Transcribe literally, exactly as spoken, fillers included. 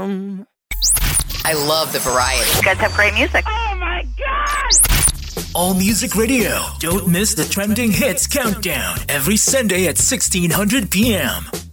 p.m. I love the variety. You guys have great music. Oh my God! All Music Radio. Don't miss the trending hits countdown every Sunday at sixteen hundred p.m.